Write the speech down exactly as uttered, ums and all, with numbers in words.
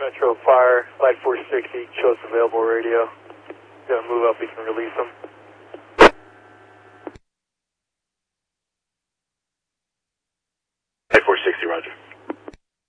Metro Fire, Light four sixty, show us available radio. Gonna move up, we can release them. Light four sixty, roger.